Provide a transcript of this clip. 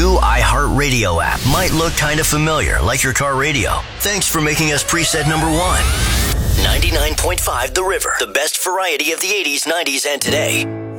new iHeartRadio app might look kind of familiar, like your car radio. Thanks for making us preset number 1. 99.5 The River, the best variety of the 80s, 90s, and today.